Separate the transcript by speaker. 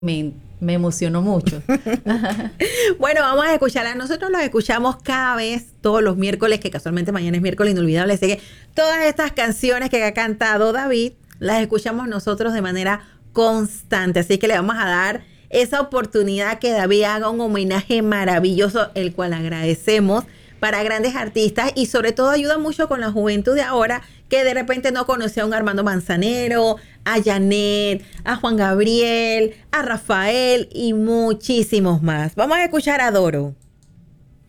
Speaker 1: Me emocionó mucho.
Speaker 2: Bueno, vamos a escucharla. Nosotros los escuchamos cada vez, todos los miércoles, que casualmente mañana es miércoles inolvidable. Así que todas estas canciones que ha cantado David, las escuchamos nosotros de manera constante. Así que le vamos a dar esa oportunidad que David haga un homenaje maravilloso, el cual agradecemos para grandes artistas y sobre todo ayuda mucho con la juventud de ahora que de repente no conoce a un Armando Manzanero, a Janet, a Juan Gabriel, a Rafael y muchísimos más. Vamos a escuchar a Doro.